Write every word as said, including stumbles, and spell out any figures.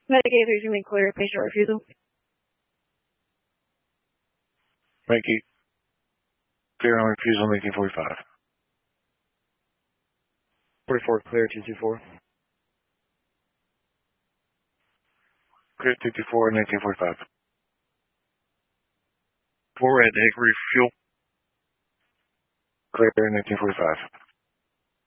Medicaid three clear, patient refusal. Medicaid clear on refusal, nineteen forty-five. forty-four clear, two two four. Clear two two four, nineteen forty-five. four at Hickory Fuel. Clear, nineteen forty-five.